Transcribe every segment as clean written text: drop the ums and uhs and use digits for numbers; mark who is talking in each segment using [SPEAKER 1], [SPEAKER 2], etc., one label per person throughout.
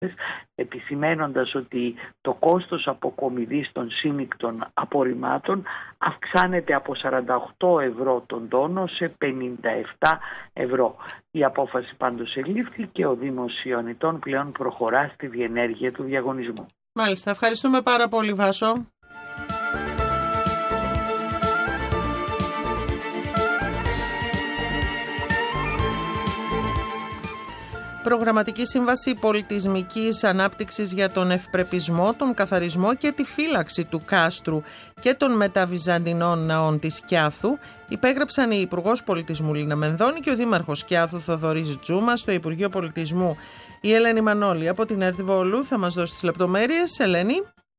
[SPEAKER 1] επισημένοντας ότι το κόστος αποκομιδής των σύμικτων απορριμμάτων αυξάνεται από 48 ευρώ τον τόνο σε 57 ευρώ. Η απόφαση πάντως ελήφθη και ο Δήμος Ιωνιτών πλέον προχωρά στη διενέργεια του διαγωνισμού.
[SPEAKER 2] Μάλιστα, ευχαριστούμε πάρα πολύ, Βάσο. Προγραμματική Σύμβαση Πολιτισμικής Ανάπτυξης για τον ευπρεπισμό, τον καθαρισμό και τη φύλαξη του κάστρου και των μεταβυζαντινών ναών της Σκιάθου υπέγραψαν η Υπουργός Πολιτισμού Λίνα Μενδώνη και ο Δήμαρχος Σκιάθου Θοδωρής Τζούμας στο Υπουργείο Πολιτισμού. Η Ελένη Μανώλη από την ΕΡΤ Βόλου θα μας δώσει τις λεπτομέρειες. Ελένη.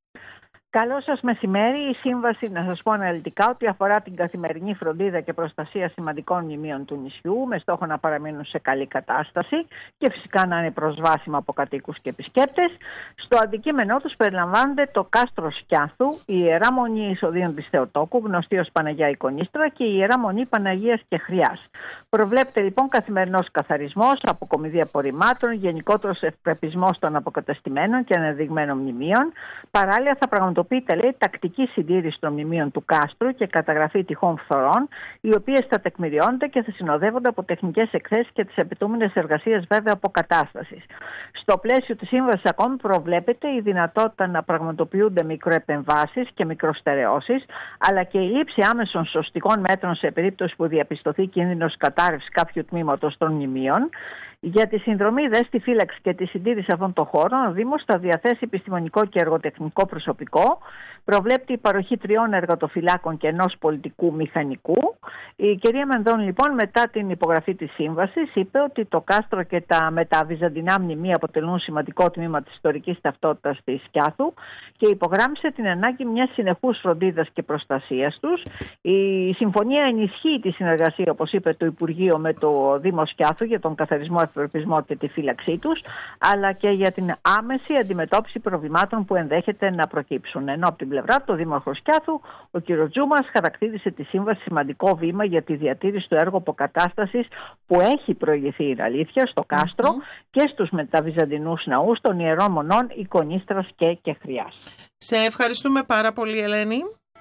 [SPEAKER 3] Καλό σας μεσημέρι. Η σύμβαση, να σας πω αναλυτικά, ότι αφορά την καθημερινή φροντίδα και προστασία σημαντικών μνημείων του νησιού με στόχο να παραμείνουν σε καλή κατάσταση και φυσικά να είναι προσβάσιμα από κατοίκους και επισκέπτες. Στο αντικείμενό τους περιλαμβάνονται το κάστρο Σκιάθου, η Ιερά Μονή Εισοδίων της Θεοτόκου, γνωστή ως Παναγιά Εικονίστρα, και η Ιερά Μονή Παναγίας και Χριάς. Προβλέπεται λοιπόν καθημερινός καθαρισμός, αποκομιδή απορριμμάτων, γενικότερος ευπρεπισμός των αποκατεστημένων και αναδειγμένων μνημείων. Παράλληλα, θα πραγματοποιείται, λέει, τακτική συντήρηση των μνημείων του κάστρου και καταγραφή τυχών φθορών, οι οποίες θα τεκμηριώνονται και θα συνοδεύονται από τεχνικές εκθέσεις και τις απαιτούμενες εργασίες, βέβαια, αποκατάστασης. Στο πλαίσιο της σύμβασης, ακόμη προβλέπεται η δυνατότητα να πραγματοποιούνται μικροεπεμβάσεις και μικροστερεώσεις, αλλά και η λήψη άμεσων σωστικών μέτρων σε περίπτωση που διαπιστωθεί κίνδυνος κατάρρευσης κάποιου τμήματος των μνημείων. Για τη συνδρομή στη φύλαξη και τη συντήρηση αυτών των χώρων, ο Δήμος θα διαθέσει επιστημονικό και εργοτεχνικό προσωπικό. Προβλέπει η παροχή 3 εργατοφυλάκων και 1 πολιτικού μηχανικού. Η κυρία Μενδώνη, λοιπόν, μετά την υπογραφή της σύμβασης, είπε ότι το κάστρο και τα μεταβυζαντινά μνημεία αποτελούν σημαντικό τμήμα της ιστορικής ταυτότητας της Σκιάθου και υπογράμμισε την ανάγκη μιας συνεχούς φροντίδας και προστασίας τους. Η συμφωνία ενισχύει τη συνεργασία, όπως είπε το Υπουργείο, με το Δήμο Σκιάθου για τον καθαρισμό, ευπρεπισμό και τη φύλαξή τους, αλλά και για την άμεση αντιμετώπιση προβλημάτων που ενδέχεται να προκύψουν. Ενώ από την πλευρά του, ο Δήμαρχος Σκιάθου, ο κ. Τζούμας, χαρακτήρισε τη σύμβαση σημαντικό βήμα για τη διατήρηση του έργου αποκατάστασης που έχει προηγηθεί, η αλήθεια, στο κάστρο και στους μεταβυζαντινούς ναούς των Ιερών Μονών Εικονίστρας και Χριάς.
[SPEAKER 2] Σε ευχαριστούμε πάρα πολύ, Ελένη.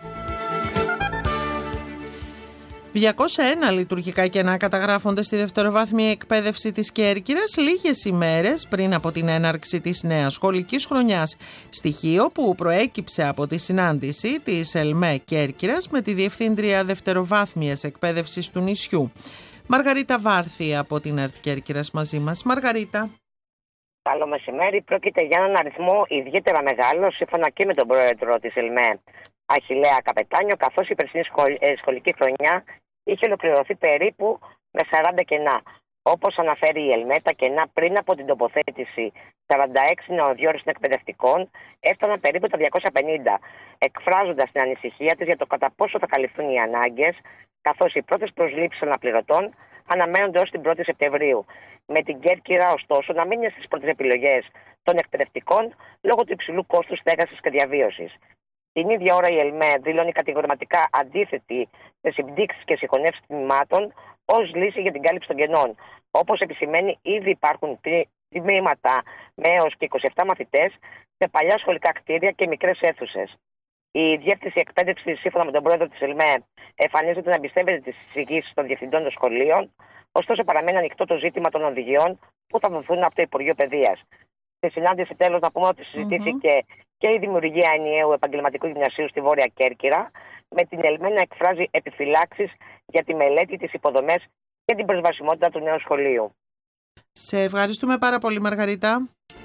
[SPEAKER 2] 201 λειτουργικά κενά καταγράφονται στη δευτεροβάθμια εκπαίδευση της Κέρκυρας λίγες ημέρες πριν από την έναρξη της νέας σχολικής χρονιάς. Στοιχείο που προέκυψε από τη συνάντηση της ΕΛΜΕ Κέρκυρας με τη Διευθύντρια Δευτεροβάθμιας Εκπαίδευσης του νησιού. Μαργαρίτα Βάρθη από την ΕΡΤ Κέρκυρας μαζί μας. Μαργαρίτα.
[SPEAKER 4] Καλό μεσημέρι. Πρόκειται για έναν αριθμό ιδιαίτερα μεγάλο, σύμφωνα και με τον πρόεδρο της ΕΛΜΕ, Αχιλλέα Καπετάνιο, καθώς η περσινή σχολική χρονιά είχε ολοκληρωθεί περίπου με 40 κενά. Όπως αναφέρει η ΕΛΜΕ, τα κενά πριν από την τοποθέτηση 46 νεοδιόριστων εκπαιδευτικών έφταναν περίπου τα 250, εκφράζοντας την ανησυχία της για το κατά πόσο θα καλυφθούν οι ανάγκες, καθώς οι πρώτες προσλήψεις αναπληρωτών αναμένονται ως την 1η Σεπτεμβρίου. Με την Κέρκυρα, ωστόσο, να μην είναι στις πρώτες επιλογές των εκπαιδευτικών λόγω του υψηλού κόστους στέγασης και διαβίωσης. Την ίδια ώρα η ΕΛΜΕ δηλώνει κατηγορηματικά αντίθετη σε συμπτύξεις και συγχωνεύσεις τμήματων ως λύση για την κάλυψη των κενών. Όπως επισημαίνει, ήδη υπάρχουν τμήματα με έως και 27 μαθητές σε παλιά σχολικά κτίρια και μικρές αίθουσες. Η Διεύθυνση Εκπαίδευσης, σύμφωνα με τον πρόεδρο της ΕΛΜΕ, εμφανίζεται να εμπιστεύεται τις εισηγήσεις των διευθυντών των σχολείων, ωστόσο παραμένει ανοιχτό το ζήτημα των οδηγιών που θα δοθούν από το Υπουργείο Παιδείας. Στη συνάντηση, τέλος, να πούμε ότι συζητήθηκε και η δημιουργία ενιαίου επαγγελματικού γυμνασίου στη Βόρεια Κέρκυρα, με την ΕΛΜΕ να εκφράζει επιφυλάξεις για τη μελέτη, τις υποδομές και την προσβασιμότητα του νέου σχολείου.
[SPEAKER 2] Σε ευχαριστούμε πάρα πολύ, Μαργαρίτα.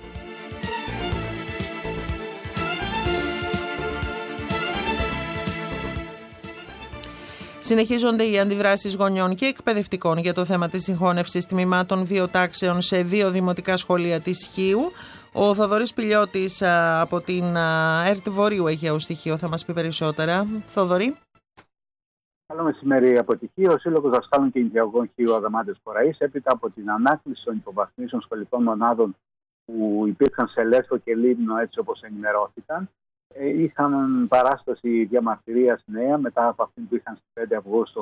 [SPEAKER 2] Συνεχίζονται οι αντιδράσεις γονιών και εκπαιδευτικών για το θέμα της συγχώνευσης τμήματων 2 τάξεων σε 2 δημοτικά σχολεία της Χίου. Ο Θοδωρής Πηλιώτης από την ΕΡΤ Βορείου Αιγαίου στοιχείο θα μας πει περισσότερα. Θοδωρή.
[SPEAKER 5] Καλό μεσημέρι από τη Χίο. Ο Σύλλογος Δασκάλων και Νηπιαγωγών Χίου Αδαμάντες Κοραής, έπειτα από την ανάκληση των υποβαθμίσεων σχολικών μονάδων που υπήρχαν σε Λέσβο και Λίμνο, έτσι όπως ενημερώθηκαν, είχαν παράσταση διαμαρτυρίας νέα μετά από αυτήν που είχαν στις 5 Αυγούστου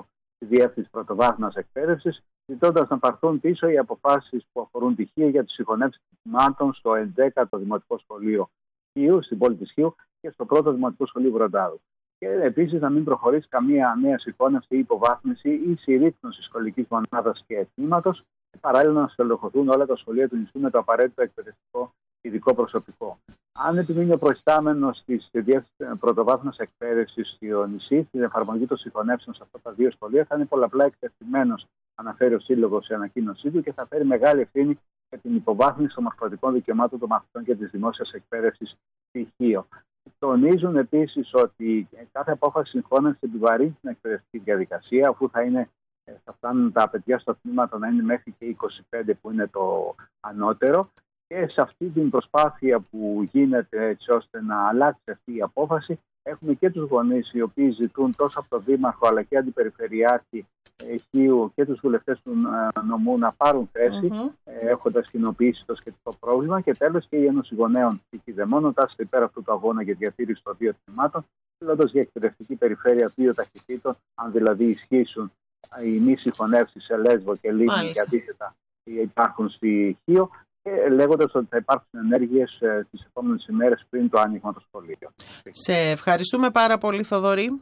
[SPEAKER 5] στη Διεύθυνση Πρωτοβάθμιας Εκπαίδευσης, ζητώντας να πάρθουν πίσω οι αποφάσεις που αφορούν τη Χίο για τις συγχωνεύσεις τμήματων στο 11ο Δημοτικό Σχολείο Χίου, στην πόλη της Χίου, και στο 1ο Δημοτικό Σχολείο Βροντάδου. Και επίσης να μην προχωρήσει καμία νέα συγχώνευση ή υποβάθμιση ή συρρίκνωση σχολικής μονάδας και τμήματος, και παράλληλα να στελεχωθούν όλα τα σχολεία του νησιού με το απαραίτητο εκπαιδευτικό ειδικό προσωπικό. Αν επιμείνει ο προϊστάμενος της Διεύθυνσης Πρωτοβάθμιας Εκπαίδευσης στο νησί στην εφαρμογή των συγχωνεύσεων σε αυτά τα δύο σχολεία, θα είναι πολλαπλά εκτεθειμένος, αναφέρει ο Σύλλογος σε ανακοίνωσή του, και θα φέρει μεγάλη ευθύνη για την υποβάθμιση των μορφωτικών δικαιωμάτων των μαθητών και της δημόσιας εκπαίδευσης στη Χίο. Τονίζουν επίσης ότι κάθε απόφαση συγχώνευση επιβαρύνει την εκπαιδευτική διαδικασία, αφού θα φτάνουν τα παιδιά στο τμήμα να είναι μέχρι και 25, που είναι το ανώτερο. Και σε αυτή την προσπάθεια που γίνεται έτσι ώστε να αλλάξει αυτή η απόφαση, έχουμε και τους γονείς οι οποίοι ζητούν τόσο από τον Δήμαρχο αλλά και Αντιπεριφερειάρχη Χίου και τους βουλευτές του νομού να πάρουν θέση, έχοντας κοινοποιήσει το σχετικό πρόβλημα. Και τέλος και η Ένωση Γονέων Κηδεμόνων υπέρ αυτού του αγώνα για διατήρηση των δύο τμήματων, μιλώντας για εκπαιδευτική περιφέρεια δύο ταχυτήτων, αν δηλαδή ισχύσουν οι μη συγχωνεύσεις σε Λέσβο και Λίμνη και αντίθετα υπάρχουν στη Χίο, λέγοντας ότι θα υπάρξουν ενέργειες τις επόμενες ημέρες πριν το άνοιγμα των σχολείων.
[SPEAKER 2] Σε ευχαριστούμε πάρα πολύ, Θοδωρή.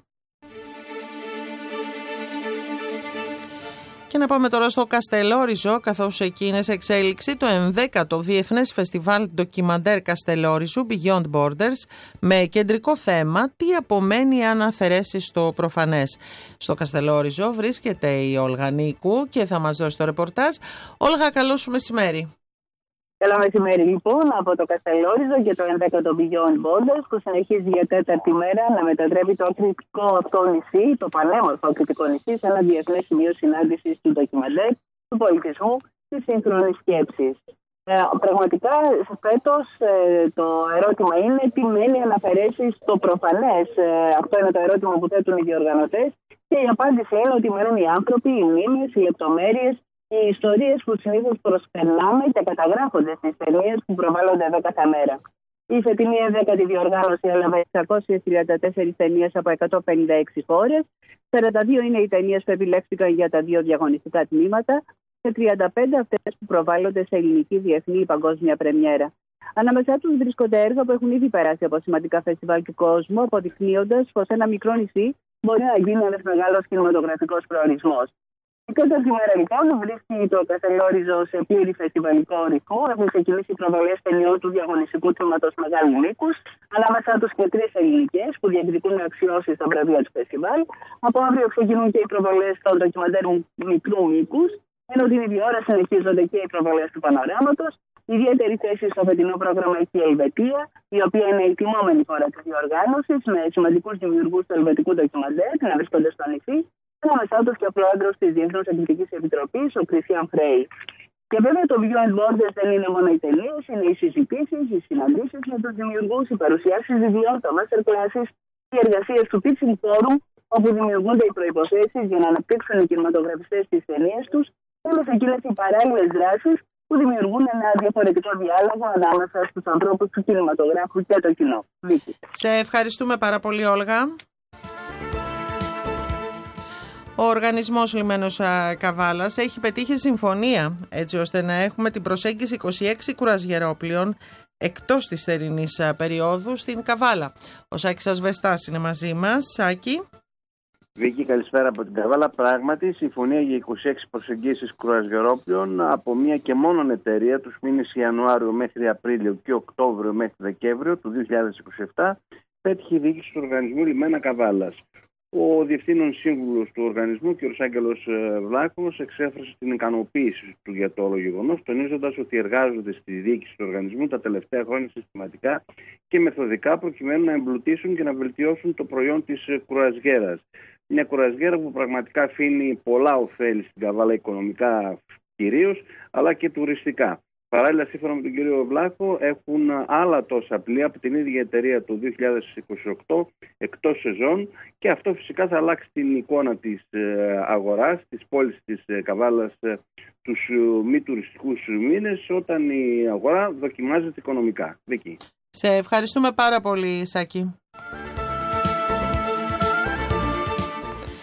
[SPEAKER 2] Και να πάμε τώρα στο Καστελόριζο, καθώς εκεί είναι σε εξέλιξη το 11ο Διεθνές Φεστιβάλ Ντοκιμαντέρ Καστελόριζου Beyond Borders, με κεντρικό θέμα τι απομένει αν αφαιρέσεις στο προφανές. Στο Καστελόριζο βρίσκεται η Όλγα Νίκου και θα μας δώσει το ρεπορτάζ. Όλγα, καλό σου μεσημέρι.
[SPEAKER 6] Καλό μεσημέρι λοιπόν από το Καστελόριζο και το 11ο Beyond Borders, που συνεχίζει για τέταρτη μέρα να μετατρέπει το κριτικό αυτό νησί, το πανέμορφο κριτικό νησί, σε ένα διεθνές σημείο συνάντησης του ντοκιμαντέρ, του πολιτισμού, της σύγχρονης σκέψης. Πραγματικά φέτος το ερώτημα είναι τι μένει αν αφαιρέσεις το προφανές. Αυτό είναι το ερώτημα που θέτουν οι διοργανωτές, και η απάντηση είναι ότι μένουν οι άνθρωποι, οι μνήμες, οι λεπτομέρειες, οι ιστορίες που συνήθως προσπερνάμε και καταγράφονται στις ταινίες που προβάλλονται εδώ κάθε μέρα. Η φετινή 11η διοργάνωση έλαβε 634 ταινίες από 156 χώρες. 42 είναι οι ταινίες που επιλέχθηκαν για τα δύο διαγωνιστικά τμήματα και 35 αυτές που προβάλλονται σε ελληνική, διεθνή ή παγκόσμια πρεμιέρα. Ανάμεσά τους βρίσκονται έργα που έχουν ήδη περάσει από σημαντικά φεστιβάλ του κόσμου, αποδεικνύοντας πως ένα μικρό νησί μπορεί να γίνει ένας μεγάλος κινηματογραφικός προορισμός. Η τέταρτη μέρα λοιπόν βρίσκει το Καστελόριζο σε πλήρη φεστιβαλικό ρυθμό. Έχουν ξεκινήσει οι προβολές ταινιών του διαγωνιστικού τμήματος Μεγάλου Μήκους, ανάμεσά τους και 3 ελληνικές που διεκδικούν αξιώσεις στα βραβεία του φεστιβάλ. Από αύριο ξεκινούν και οι προβολές των ντοκιμαντέρων Μικρού Μήκους, ενώ την ίδια ώρα συνεχίζονται και οι προβολές του Πανοράματος. Ιδιαίτερη θέση στο φετινό πρόγραμμα έχει η Ελβετία, η οποία είναι η τιμόμενη χώρα της διοργάνωσης, με σημαντικούς δημιουργούς του ελβετικού ντοκιμαντέρ να βρίσκονται στο νησί. Ανάμεσά τους και ο πρόεδρος της Διεθνούς Εκδικητικής Επιτροπής, ο Κριστιαν Φρέι. Και βέβαια το Beyond Borders δεν είναι μόνο οι ταινίες, είναι οι συζητήσεις, οι συναντήσεις με τους δημιουργούς, οι παρουσιάσεις βιβλίων, τα master classes, οι εργασίες του Pitching Forum, όπου δημιουργούνται οι προϋποθέσεις για να αναπτύξουν οι κινηματογραφιστές τις ταινίες τους, όλες εκείνες οι παράλληλες δράσεις που δημιουργούν ένα διαφορετικό διάλογο ανάμεσα στους ανθρώπους του κινηματογράφου και το κοινό.
[SPEAKER 2] Σε ευχαριστούμε πάρα πολύ, Όλγα. Ο Οργανισμός Λιμένος Καβάλας έχει πετύχει συμφωνία έτσι ώστε να έχουμε την προσέγγιση 26 κουρασγερόπλοιων εκτός της θερινής περίοδου στην Καβάλα. Ο Σάκης Ασβεστάς είναι μαζί μας. Σάκη.
[SPEAKER 7] Βίκη, καλησπέρα από την Καβάλα. Πράγματι, συμφωνία για 26 προσεγγίσεις κουρασγερόπλοιων από μία και μόνον εταιρεία τους μήνες Ιανουάριο μέχρι Απρίλιο και Οκτώβριο μέχρι Δεκέμβριο του 2027 πέτυχε η διοίκηση του Οργανισμού Λιμένα Καβάλας. Ο Διευθύνων Σύμβουλος του Οργανισμού, κ. Άγγελος Βλάχος, εξέφρασε την ικανοποίηση του για το όλο γεγονός, τονίζοντας ότι εργάζονται στη διοίκηση του οργανισμού τα τελευταία χρόνια συστηματικά και μεθοδικά προκειμένου να εμπλουτίσουν και να βελτιώσουν το προϊόν της κουρασγέρας. Μια κουρασγέρα που πραγματικά αφήνει πολλά ωφέλη στην Καβάλα, οικονομικά κυρίως, αλλά και τουριστικά. Παράλληλα, σύμφωνα με τον κύριο Βλάχο, έχουν άλλα τόσα πλοία από την ίδια εταιρεία το 2028 εκτός σεζόν, και αυτό φυσικά θα αλλάξει την εικόνα της αγοράς, της πόλης της Καβάλας τους μη τουριστικούς μήνες, όταν η αγορά δοκιμάζεται οικονομικά. Βίκη.
[SPEAKER 2] Σε ευχαριστούμε πάρα πολύ, Σάκη.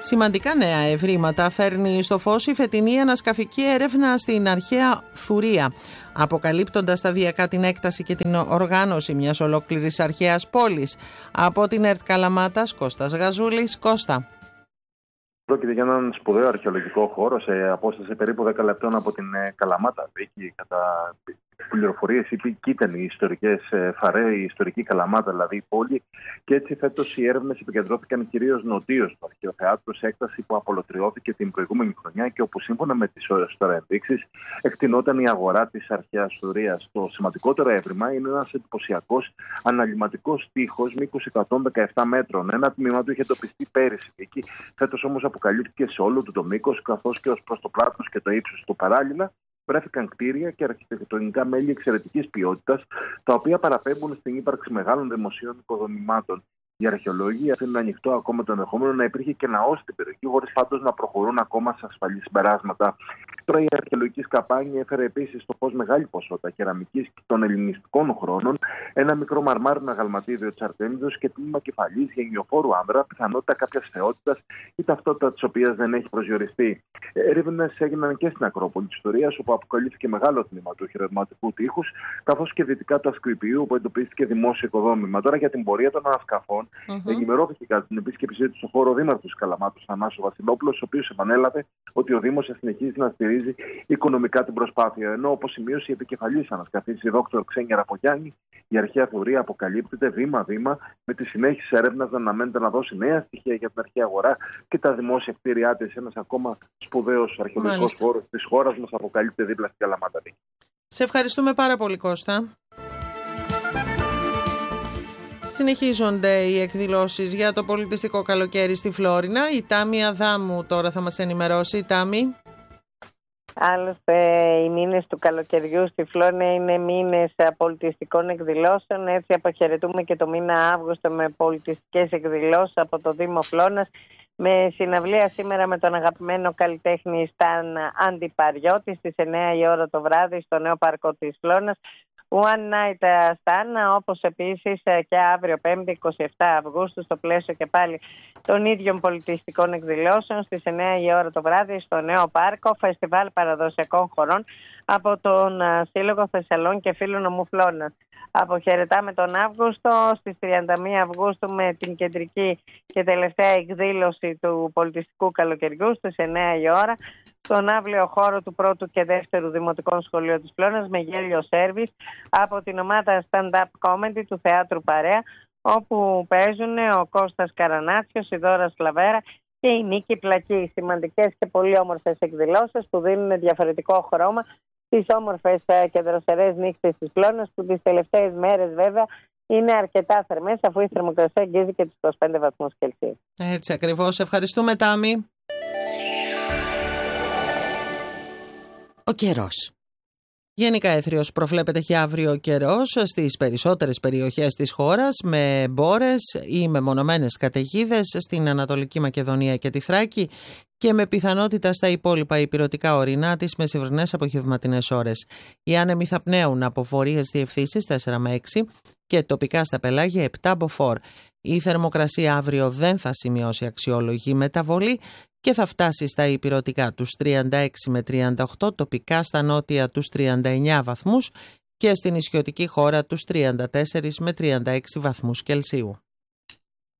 [SPEAKER 2] Σημαντικά νέα ευρήματα φέρνει στο φως η φετινή ανασκαφική έρευνα στην αρχαία Θουρία, αποκαλύπτοντας σταδιακά την έκταση και την οργάνωση μιας ολόκληρης αρχαίας πόλης. Από την ΕΡΤ Καλαμάτας, Κώστας Γαζούλης. Κώστα.
[SPEAKER 8] Πρόκειται για έναν σπουδαίο αρχαιολογικό χώρο σε απόσταση περίπου 10 λεπτών από την Καλαμάτα. Εκεί, κατά πληροφορίες, εκεί ήταν οι ιστορικές Φαρέ, η ιστορική Καλαμάτα, δηλαδή η πόλη. Και έτσι φέτος οι έρευνες επικεντρώθηκαν κυρίως νοτίως στο αρχαίο θέατρο, σε έκταση που απολωτριώθηκε την προηγούμενη χρονιά και όπου σύμφωνα με τις τώρα ενδείξεις εκτινόταν η αγορά της αρχαίας Θουρίας. Το σημαντικότερο έβριμα είναι ένας εντυπωσιακός αναλυματικός τοίχος μήκους 117 μέτρων. Ένα τμήμα του είχε εντοπιστεί πέρυσι. Εκεί φέτος όμως αποκαλύφθηκε σε όλο του το μήκος, καθώς και ως προς το πλάτος και το ύψος του. Παράλληλα, βρέθηκαν κτίρια και αρχιτεκτονικά μέλη εξαιρετικής ποιότητας, τα οποία παραπέμπουν στην ύπαρξη μεγάλων δημοσίων οικοδομημάτων. Οι αρχαιολόγοι αφήνουν ανοιχτό ακόμα το ενδεχόμενο να υπήρχε και ναός στην περιοχή, χωρίς πάντως να προχωρούν ακόμα σε ασφαλή συμπεράσματα. Τώρα η αρχαιολογική σκαπάνη έφερε επίσης στο φως μεγάλη ποσότητα κεραμικής των ελληνιστικών χρόνων, ένα μικρό μαρμάρινο αγαλματίδιο της Αρτέμιδος και τμήμα κεφαλής γενιοφόρου άνδρα, πιθανότητα κάποιας θεότητας η ταυτότητα της οποίας δεν έχει προσδιοριστεί. Έρευνες έγιναν και στην Ακρόπολη της Θουρίας, όπου αποκαλύφθηκε μεγάλο τμήμα του χειρευματικού τείχους, καθώς και δυτικά του Ασκρυπιού, όπου εντοπίστηκε δημόσιο οικοδόμημα. Τώρα για την πορεία των ανασκαφών. Ενημερώθηκε κατά την επίσκεψή του στον χώρο ο Δήμαρχος Καλαμάτας, Θανάσης Βασιλόπουλος, ο οποίος επανέλαβε ότι ο Δήμος θα συνεχίζει να στηρίζει οικονομικά την προσπάθεια. Ενώ, όπως σημείωσε η επικεφαλής ανασκαφής, η Δόκτωρ Ξένια Ραπογιάννη, η αρχαία Θουρία αποκαλύπτεται βήμα-βήμα, με τη συνέχιση της έρευνας να αναμένεται να δώσει νέα στοιχεία για την αρχαία αγορά και τα δημόσια κτίρια της. Ένας ακόμα σπουδαίος αρχαιολογικός χώρος της χώρας μας αποκαλύπτεται δίπλα στην Καλαμάτα.
[SPEAKER 2] Σε ευχαριστούμε πάρα πολύ, Κώστα. Συνεχίζονται οι εκδηλώσεις για το πολιτιστικό καλοκαίρι στη Φλόρινα. Η Τάμη Αδάμου τώρα θα μας ενημερώσει. Τάμη.
[SPEAKER 9] Άλλωστε, οι μήνες του καλοκαιριού στη Φλόρινα είναι μήνες πολιτιστικών εκδηλώσεων. Έτσι αποχαιρετούμε και το μήνα Αύγουστο με πολιτιστικές εκδηλώσεις από το Δήμο Φλόρινας, με συναυλία σήμερα με τον αγαπημένο καλλιτέχνη Σταν Αντιπαριώτη στις 9 η ώρα το βράδυ στο νέο πάρκο της Φλόρινας. One Night Stan, όπως επίσης και αύριο 5η 27 Αυγούστου στο πλαίσιο και πάλι των ίδιων πολιτιστικών εκδηλώσεων στις 9 η ώρα το βράδυ στο νέο πάρκο, φεστιβάλ παραδοσιακών χωρών από τον Σύλλογο Θεσσαλών και Φίλων Νομού Φλόρινας. Αποχαιρετάμε τον Αύγουστο στις 31 Αυγούστου με την κεντρική και τελευταία εκδήλωση του πολιτιστικού καλοκαιριού στις 9 η ώρα στον αύλιο χώρο του πρώτου και δεύτερου Δημοτικών Σχολείου της Φλόρινας με γέλιο σέρβις από την ομάδα stand-up comedy του Θεάτρου Παρέα, όπου παίζουν ο Κώστας Καρανάτσιος, η Δώρα Σλαβέρα και η Νίκη Πλακή. Σημαντικές και πολύ όμορφες εκδηλώσεις που δίνουν διαφορετικό χρώμα στις όμορφες και δροσερές νύχτες της Φλόρινας, που τις τελευταίες μέρες βέβαια είναι αρκετά θερμές, αφού η θερμοκρασία αγγίζει και τους 25 βαθμούς Κελσίου.
[SPEAKER 2] Έτσι ακριβώς. Ευχαριστούμε, Τάμη. Ο καιρός. Γενικά έθριος προβλέπεται για αύριο ο καιρός στις περισσότερες περιοχές της χώρας, με μπόρες ή μεμονωμένες καταιγίδες στην Ανατολική Μακεδονία και τη Θράκη και με πιθανότητα στα υπόλοιπα ηπειρωτικά ορεινά τις μεσημβρινές απογευματινές ώρες. Οι άνεμοι θα πνέουν από βορείες διευθύνσεις 4 με 6 και τοπικά στα πελάγια 7 μποφόρ. Η θερμοκρασία αύριο δεν θα σημειώσει αξιόλογη μεταβολή και θα φτάσει στα ηπειρωτικά τους 36 με 38, τοπικά στα νότια τους 39 βαθμούς και στην νησιωτική χώρα τους 34 με 36 βαθμούς Κελσίου.